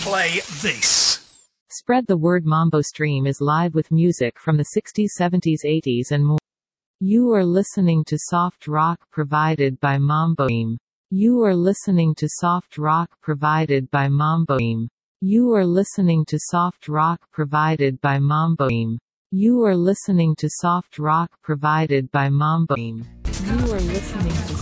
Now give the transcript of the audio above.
play this. Spread the word. Mambo Stream is live with music from the 60s, 70s, 80s and more. You are listening to soft rock provided by Mambo Stream. You are listening to soft rock provided by Mambo Stream. You are listening to soft rock provided by Mambo Stream. You are listening to soft rock provided by Mambo Stream. You are listening to